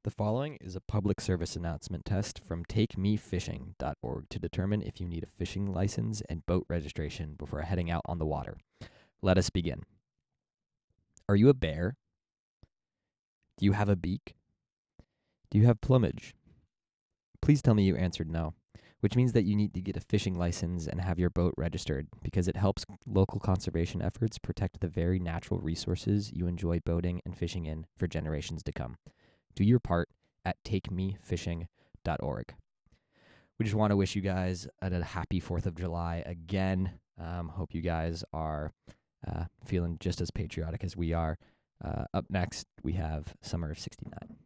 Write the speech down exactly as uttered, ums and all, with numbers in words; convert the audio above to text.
The following is a public service announcement test from take me fishing dot org to determine if you need a fishing license and boat registration before heading out on the water. Let us begin. Are you a bear? Do you have a beak? Do you have plumage? Please tell me you answered no, which means that you need to get a fishing license and have your boat registered because it helps local conservation efforts protect the very natural resources you enjoy boating and fishing in for generations to come. Do your part at take me fishing dot org. We just want to wish you guys a happy fourth of July again. Um, hope you guys are uh, feeling just as patriotic as we are. Uh, up next, we have Summer of sixty-nine.